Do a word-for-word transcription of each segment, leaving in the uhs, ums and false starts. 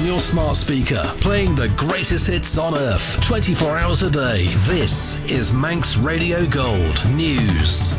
your smart speaker, playing the greatest hits on earth, twenty-four hours a day. This is Manx Radio Gold News.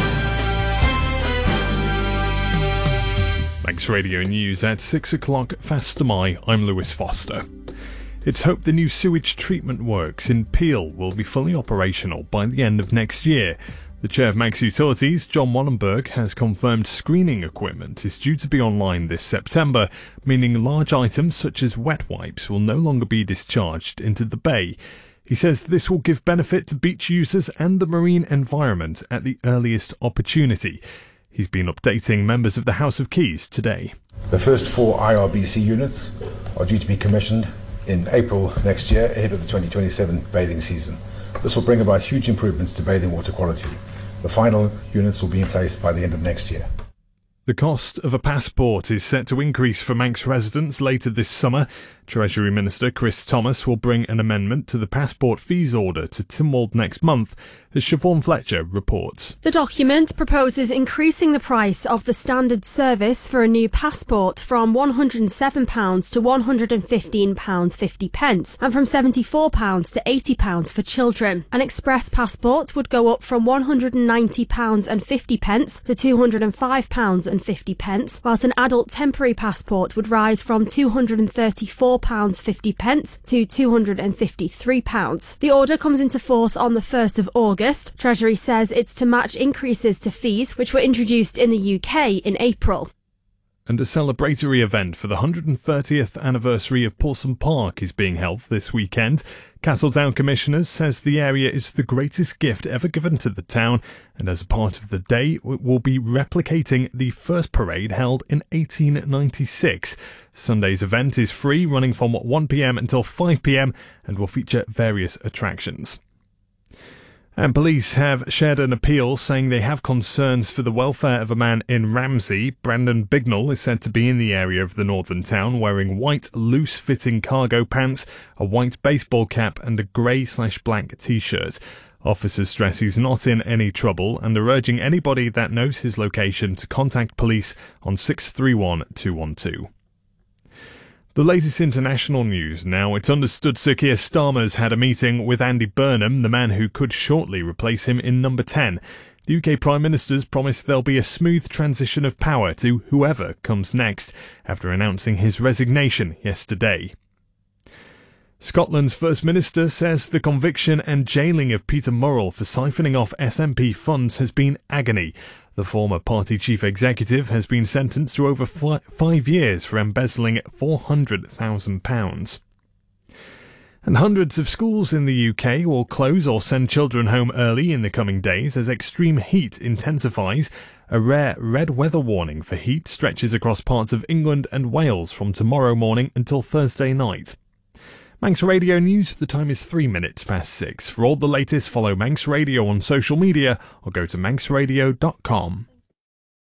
Manx Radio News at six o'clock Fastamai. I'm Lewis Foster. It's hoped the new sewage treatment works in Peel will be fully operational by the end of next year. The chair of Manx Utilities, John Wallenberg, has confirmed screening equipment is due to be online this September, meaning large items such as wet wipes will no longer be discharged into the bay. He says this will give benefit to beach users and the marine environment at the earliest opportunity. He's been updating members of the House of Keys today. The first four I R B C units are due to be commissioned in April next year, ahead of the twenty twenty-seven bathing season. This will bring about huge improvements to bathing water quality. The final units will be in place by the end of next year. The cost of a passport is set to increase for Manx residents later this summer. Treasury Minister Chris Thomas will bring an amendment to the passport fees order to Tynwald next month, as Siobhan Fletcher reports. The document proposes increasing the price of the standard service for a new passport from one hundred and seven pounds to one hundred and fifteen pounds fifty, and from seventy-four pounds to eighty pounds for children. An express passport would go up from one hundred and ninety pounds fifty to two hundred and five pounds fifty, whilst an adult temporary passport would rise from two hundred and thirty-four pounds fifty to two hundred and fifty-three pounds. The order comes into force on the first of August. Treasury says it's to match increases to fees which were introduced in the U K in April. And a celebratory event for the one hundred thirtieth anniversary of Paulson Park is being held this weekend. Castletown Commissioners says the area is the greatest gift ever given to the town, and as a part of the day it will be replicating the first parade held in eighteen ninety-six. Sunday's event is free, running from one p m until five p m and will feature various attractions. And police have shared an appeal saying they have concerns for the welfare of a man in Ramsey. Brandon Bignell is said to be in the area of the northern town wearing white loose-fitting cargo pants, a white baseball cap and a grey slash black t-shirt. Officers stress he's not in any trouble and are urging anybody that knows his location to contact police on six three one two one two. The latest international news now. It's understood Sir Keir Starmer's had a meeting with Andy Burnham, the man who could shortly replace him in number ten. The U K Prime Minister's promised there'll be a smooth transition of power to whoever comes next, after announcing his resignation yesterday. Scotland's First Minister says the conviction and jailing of Peter Murrell for siphoning off S N P funds has been agony. The former party chief executive has been sentenced to over fi- five years for embezzling four hundred thousand pounds. And hundreds of schools in the U K will close or send children home early in the coming days as extreme heat intensifies. A rare red weather warning for heat stretches across parts of England and Wales from tomorrow morning until Thursday night. Manx Radio News, the time is three minutes past six. For all the latest, follow Manx Radio on social media or go to manx radio dot com.